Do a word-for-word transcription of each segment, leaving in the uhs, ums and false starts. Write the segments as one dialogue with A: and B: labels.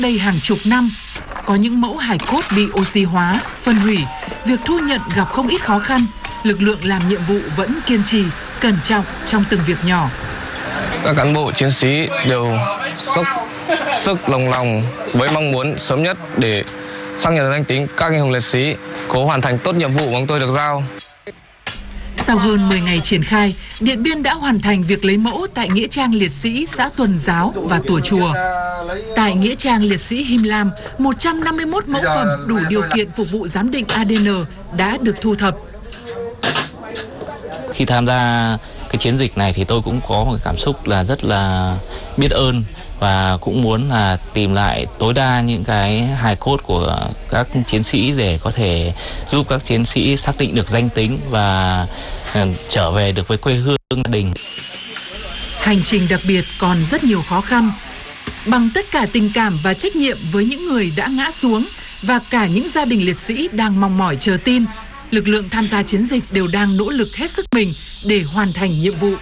A: đây hàng chục năm. Có những mẫu hài cốt bị oxy hóa, phân hủy, việc thu nhận gặp không ít khó khăn. Lực lượng làm nhiệm vụ vẫn kiên trì, cẩn trọng trong từng việc nhỏ.
B: Các cán bộ chiến sĩ đều dốc sức đồng lòng với mong muốn sớm nhất để xác nhận danh tính các anh hùng liệt sĩ, cố hoàn thành tốt nhiệm vụ mà chúng tôi được giao.
A: Sau hơn mười ngày triển khai, Điện Biên đã hoàn thành việc lấy mẫu tại Nghĩa trang liệt sĩ xã Tuần Giáo và Tùa Chùa. Tại Nghĩa trang liệt sĩ Him Lam, một trăm năm mươi mốt mẫu phẩm đủ điều kiện phục vụ giám định a đê en đã được thu thập.
C: Khi tham gia cái chiến dịch này thì tôi cũng có một cảm xúc là rất là biết ơn và cũng muốn là tìm lại tối đa những cái hài cốt của các chiến sĩ để có thể giúp các chiến sĩ xác định được danh tính và trở về được với quê hương gia đình.
A: Hành trình đặc biệt còn rất nhiều khó khăn. Bằng tất cả tình cảm và trách nhiệm với những người đã ngã xuống và cả những gia đình liệt sĩ đang mong mỏi chờ tin, lực lượng tham gia chiến dịch đều đang nỗ lực hết sức mình để hoàn thành nhiệm vụ.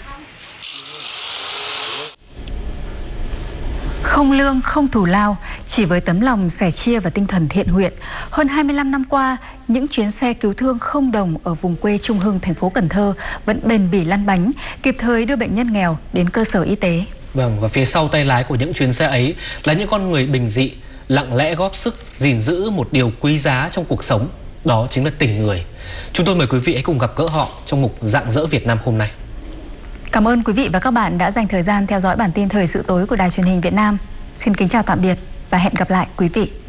D: Không lương, không thù lao, chỉ với tấm lòng sẻ chia và tinh thần thiện nguyện, hơn hai mươi lăm năm qua, những chuyến xe cứu thương không đồng ở vùng quê Trung Hưng, thành phố Cần Thơ vẫn bền bỉ lăn bánh, kịp thời đưa bệnh nhân nghèo đến cơ sở y tế.
E: Vâng, và phía sau tay lái của những chuyến xe ấy là những con người bình dị, lặng lẽ góp sức gìn giữ một điều quý giá trong cuộc sống, đó chính là tình người. Chúng tôi mời quý vị hãy cùng gặp gỡ họ trong mục Rạng Rỡ Việt Nam hôm nay.
D: Cảm ơn quý vị và các bạn đã dành thời gian theo dõi bản tin thời sự tối của Đài Truyền hình Việt Nam. Xin kính chào tạm biệt và hẹn gặp lại quý vị.